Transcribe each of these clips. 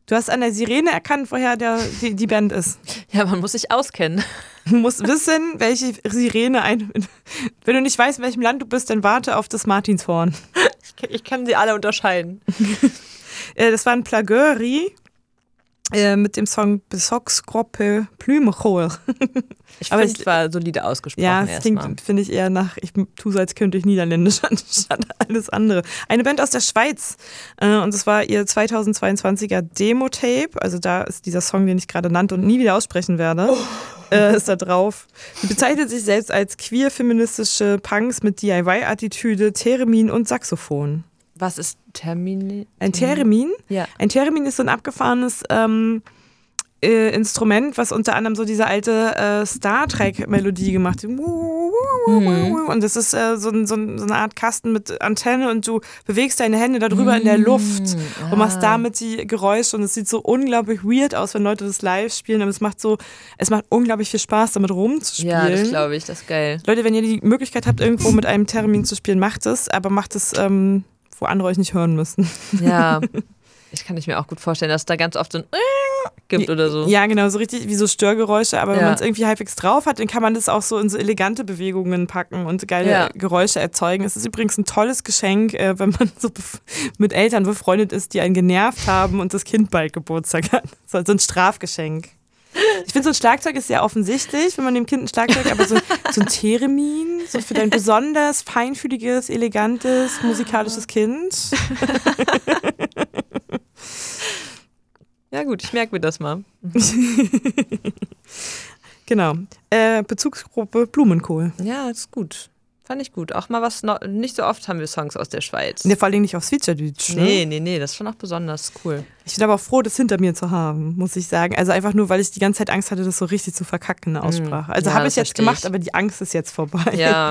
Du hast an der Sirene erkannt, woher die Band ist. Ja, man muss sich auskennen. Du musst wissen, welche Sirene Wenn du nicht weißt, in welchem Land du bist, dann warte auf das Martinshorn. Ich kann sie alle unterscheiden. Das war ein Plagerie mit dem Song Besogsgruppe Plümechool. Ich finde, es war solide ausgesprochen. Ja, es klingt, finde ich, eher nach, ich tue so, als könnte ich Niederländisch anstatt alles andere. Eine Band aus der Schweiz und es war ihr 2022er Demo-Tape, also da ist dieser Song, den ich gerade nannte und nie wieder aussprechen werde, ist da drauf. Sie bezeichnet sich selbst als queer-feministische Punks mit DIY-Attitüde, Theremin und Saxophon. Was ist Theremin? Ein Theremin? Ja. Ein Theremin ist so ein abgefahrenes Instrument, was unter anderem so diese alte Star Trek-Melodie gemacht hat. Und das ist so eine Art Kasten mit Antenne und du bewegst deine Hände darüber in der Luft und machst damit die Geräusche und es sieht so unglaublich weird aus, wenn Leute das live spielen, aber es macht unglaublich viel Spaß, damit rumzuspielen. Ja, das glaube ich, das ist geil. Leute, wenn ihr die Möglichkeit habt, irgendwo mit einem Theremin zu spielen, macht es, aber macht es, wo andere euch nicht hören müssen. Ja, ich kann mir auch gut vorstellen, dass es da ganz oft so ein gibt oder so. Ja, genau, so richtig wie so Störgeräusche, aber wenn man es irgendwie halbwegs drauf hat, dann kann man das auch so in so elegante Bewegungen packen und geile Geräusche erzeugen. Es ist übrigens ein tolles Geschenk, wenn man so mit Eltern befreundet ist, die einen genervt haben und das Kind bald Geburtstag hat. So ein Strafgeschenk. Ich finde, so ein Schlagzeug ist sehr offensichtlich, wenn man dem Kind ein Schlagzeug, aber so ein Theremin, so für dein besonders feinfühliges, elegantes, musikalisches Kind. Ja gut, ich merke mir das mal. Genau. Bezugsgruppe Blumenkohl. Ja, ist gut. Fand ich gut. Auch mal was, nicht so oft haben wir Songs aus der Schweiz. Ja, vor allem nicht auf Schweizerdeutsch. Ne? Nee, das ist schon auch besonders cool. Ich bin aber auch froh, das hinter mir zu haben, muss ich sagen. Also einfach nur, weil ich die ganze Zeit Angst hatte, das so richtig zu verkacken in der Aussprache. Also habe ich jetzt gemacht, aber die Angst ist jetzt vorbei. Ja.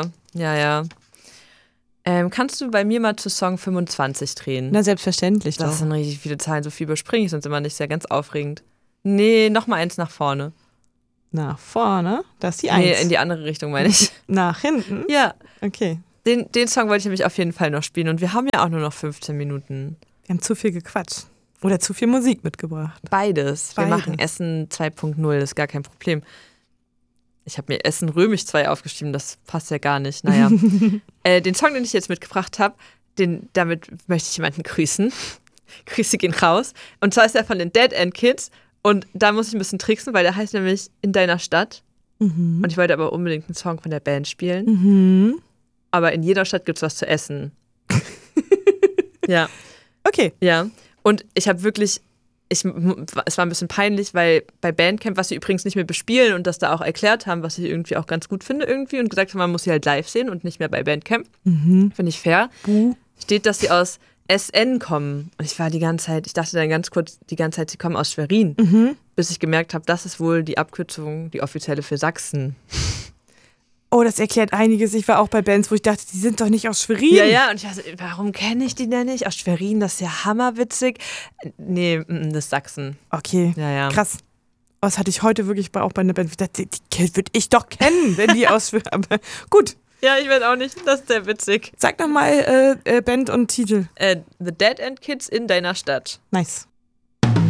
Kannst du bei mir mal zu Song 25 drehen? Na, selbstverständlich. Das sind richtig viele Zahlen, so viel überspringe ich sonst immer nicht. Ist ja ganz aufregend. Nee, nochmal eins nach vorne. Nach vorne? Das ist die 1. Nee, in die andere Richtung meine ich. Nach hinten? Ja. Okay. Den Song wollte ich nämlich auf jeden Fall noch spielen und wir haben ja auch nur noch 15 Minuten. Wir haben zu viel gequatscht. Oder zu viel Musik mitgebracht. Beides. Wir machen Essen 2.0, das ist gar kein Problem. Ich habe mir Essen Römisch 2 aufgeschrieben, das passt ja gar nicht. Naja. Den Song, den ich jetzt mitgebracht habe, damit möchte ich jemanden grüßen. Grüße gehen raus. Und zwar ist er von den Dead End Kids. Und da muss ich ein bisschen tricksen, weil der heißt nämlich In deiner Stadt. Und ich wollte aber unbedingt einen Song von der Band spielen. Aber in jeder Stadt gibt es was zu essen. Ja. Okay. Ja. Und ich habe wirklich, es war ein bisschen peinlich, weil bei Bandcamp, was sie übrigens nicht mehr bespielen und das da auch erklärt haben, was ich irgendwie auch ganz gut finde irgendwie und gesagt haben, man muss sie halt live sehen und nicht mehr bei Bandcamp. Finde ich fair. Steht, dass sie aus SN kommen. Und ich dachte dann ganz kurz die ganze Zeit, sie kommen aus Schwerin. Bis ich gemerkt habe, das ist wohl die Abkürzung, die offizielle für Sachsen. Oh, das erklärt einiges. Ich war auch bei Bands, wo ich dachte, die sind doch nicht aus Schwerin. Ja, und ich dachte, warum kenne ich die denn nicht? Aus Schwerin, das ist ja hammerwitzig. Nee, das ist Sachsen. Okay, ja. Krass. Oh, das hatte ich heute wirklich auch bei einer Band. Ich dachte, die würde ich doch kennen, wenn die aus Schwerin. Aber gut. Ja, ich weiß auch nicht. Das ist sehr witzig. Sag doch mal Band und Titel. The Dead End Kids in deiner Stadt. Nice.